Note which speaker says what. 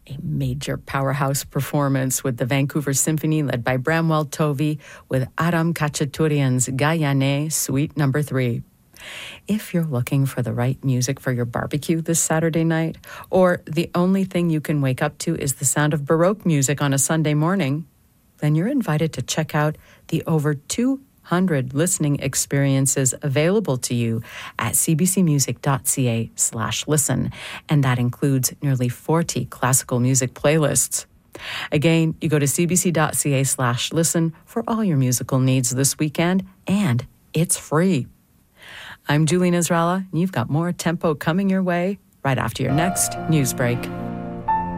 Speaker 1: A major powerhouse performance with the Vancouver Symphony led by Bramwell Tovey with Aram Khachaturian's Gayane Suite No. 3. If you're looking for the right music for your barbecue this Saturday night, or the only thing you can wake up to is the sound of Baroque music on a Sunday morning, then you're invited to check out the over 200 listening experiences available to you at cbcmusic.ca/listen, and that includes nearly 40 classical music playlists. Again, you go to cbc.ca/listen for all your musical needs this weekend, and it's free. I'm Julie Nasrallah, and you've got more Tempo coming your way right after your next news break.